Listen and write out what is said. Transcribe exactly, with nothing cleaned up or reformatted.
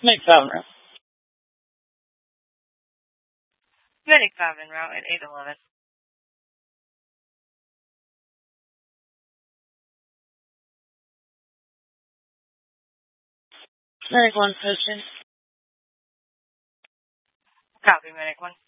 Make five route. Medic five en route at eight eleven. Medic one posted. Copy, Medic one.